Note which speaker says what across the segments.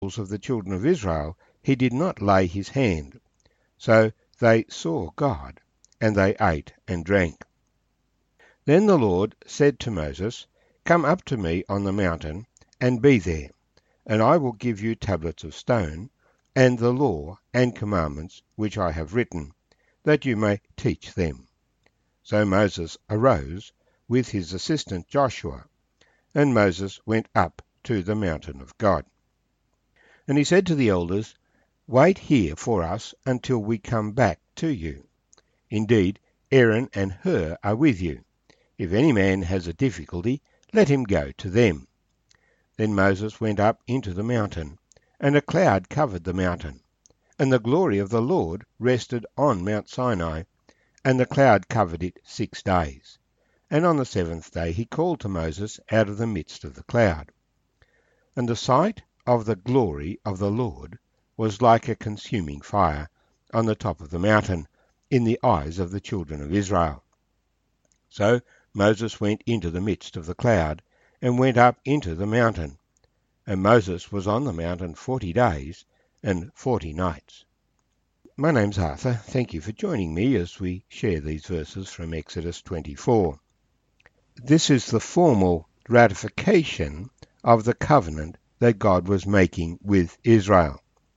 Speaker 1: of the children of Israel, he did not lay his hand. So they saw God, and they ate and drank. Then the Lord said to Moses, Come up to me on the mountain, and be there, and I will give you tablets of stone, and the law and commandments which I have written, that you may teach them. So Moses arose with his assistant Joshua, and Moses went up to the mountain of God. And he said to the elders, Wait here for us until we come back to you. Indeed, Aaron and Hur are with you. If any man has a difficulty, let him go to them. Then Moses went up into the mountain, and a cloud covered the mountain, and the glory of the Lord rested on Mount Sinai, and the cloud covered it 6 days. And on the 7th day he called to Moses out of the midst of the cloud. And the sight of the glory of the Lord was like a consuming fire on the top of the mountain in the eyes of the children of Israel. So Moses went into the midst of the cloud, and went up into the mountain. And Moses was on the mountain 40 days and 40 nights. My name's Arthur. Thank you for joining me as we share these verses from Exodus 24. This is the formal ratification of the covenant that God was making with Israel.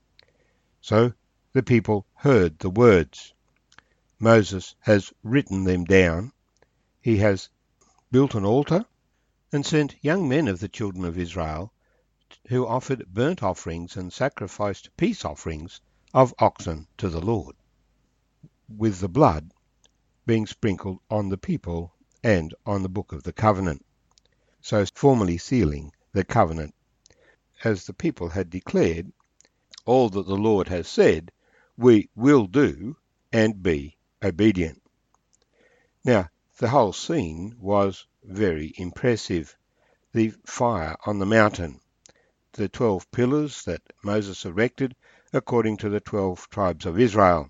Speaker 1: So the people heard the words. Moses has written them down. He has built an altar and sent young men of the children of Israel who offered burnt offerings and sacrificed peace offerings of oxen to the Lord, with the blood being sprinkled on the people and on the book of the covenant, so formally sealing the covenant. As the people had declared, all that the Lord has said, we will do and be obedient. Now, the whole scene was very impressive. The fire on the mountain, the 12 pillars that Moses erected according to the 12 tribes of Israel.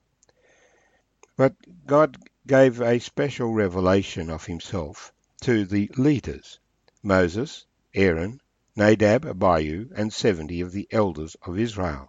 Speaker 1: But God gave a special revelation of himself to the leaders, Moses, Aaron, Nadab, Abihu, and 70 of the elders of Israel.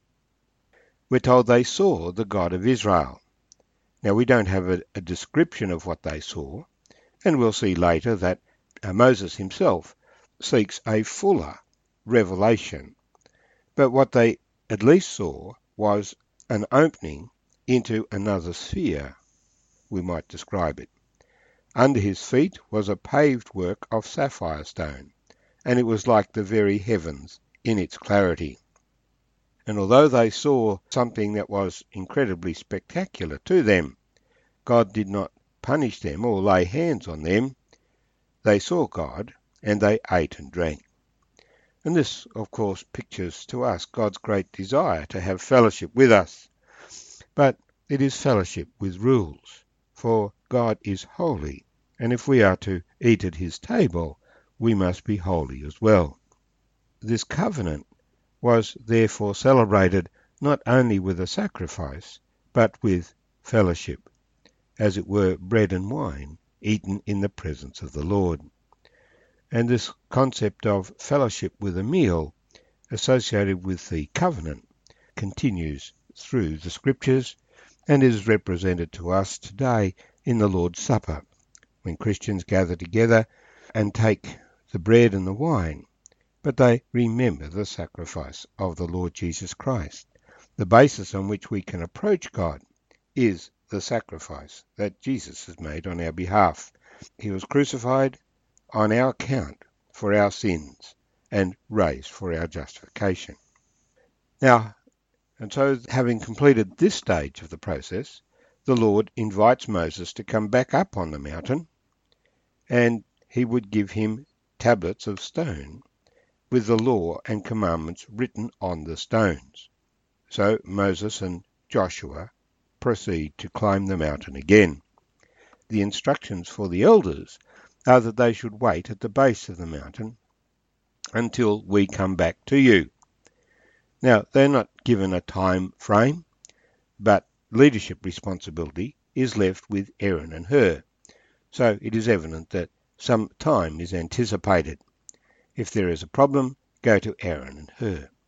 Speaker 1: We're told they saw the God of Israel. Now, we don't have a description of what they saw, and we'll see later that Moses himself seeks a fuller revelation. But what they at least saw was an opening into another sphere, we might describe it. Under his feet was a paved work of sapphire stone, and it was like the very heavens in its clarity. And although they saw something that was incredibly spectacular to them, God did not punish them or lay hands on them. They saw God, and they ate and drank. And this, of course, pictures to us God's great desire to have fellowship with us. But it is fellowship with rules, for God is holy, and if we are to eat at his table, we must be holy as well. This covenant was therefore celebrated not only with a sacrifice, but with fellowship, as it were bread and wine eaten in the presence of the Lord. And this concept of fellowship with a meal associated with the covenant continues through the scriptures and is represented to us today in the Lord's Supper, when Christians gather together and take the bread and the wine, but they remember the sacrifice of the Lord Jesus Christ. The basis on which we can approach God is the sacrifice that Jesus has made on our behalf. He was crucified on our account for our sins and raised for our justification. Now, and so having completed this stage of the process, the Lord invites Moses to come back up on the mountain, and he would give him tablets of stone with the law and commandments written on the stones. So Moses and Joshua proceed to climb the mountain again. The instructions for the elders are that they should wait at the base of the mountain until we come back to you. Now, they're not given a time frame, but leadership responsibility is left with Aaron and Hur. So it is evident that some time is anticipated. If there is a problem, go to Aaron and Hur.